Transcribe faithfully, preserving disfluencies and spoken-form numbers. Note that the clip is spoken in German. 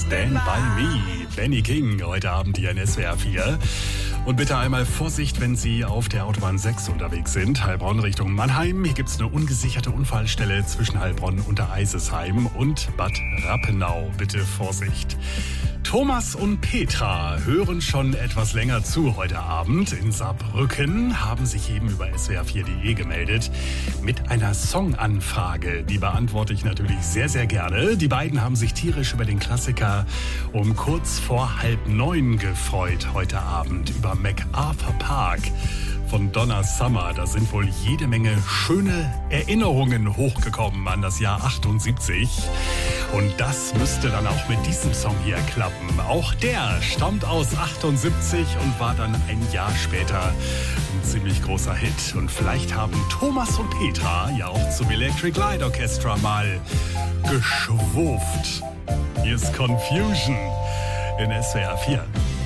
Stand by Me, Benny King, heute Abend hier in S W R vier. Und bitte einmal Vorsicht, wenn Sie auf der Autobahn sechs unterwegs sind, Heilbronn Richtung Mannheim. Hier gibt es eine ungesicherte Unfallstelle zwischen Heilbronn und der Eisesheim und Bad Rappenau. Bitte Vorsicht. Thomas und Petra hören schon etwas länger zu heute Abend. In Saarbrücken haben sich eben über S W R vier punkt de gemeldet mit einer Songanfrage. Die beantworte ich natürlich sehr, sehr gerne. Die beiden haben sich tierisch über den Klassiker um kurz vor halb neun gefreut heute Abend über MacArthur Park von Donna Summer. Da sind wohl jede Menge schöne Erinnerungen hochgekommen an das Jahr achtundsiebzig. Und das müsste dann auch mit diesem Song hier klappen. Auch der stammt aus achtundsiebzig und war dann ein Jahr später ein ziemlich großer Hit. Und vielleicht haben Thomas und Petra ja auch zum Electric Light Orchestra mal geschwurft. Hier ist Confusion in S W R vier.